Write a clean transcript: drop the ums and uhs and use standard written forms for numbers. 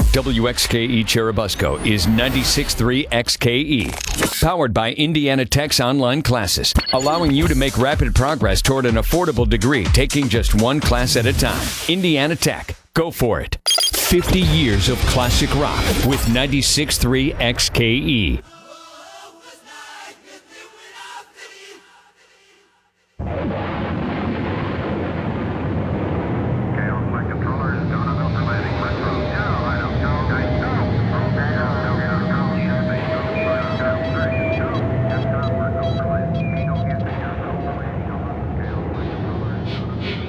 WXKE Cherubusco is 96.3 XKE. Powered by Indiana Tech's online classes, allowing you to make rapid progress toward an affordable degree, taking just one class at a time. Indiana Tech. Go for it. 50 years of classic rock with 96.3 XKE.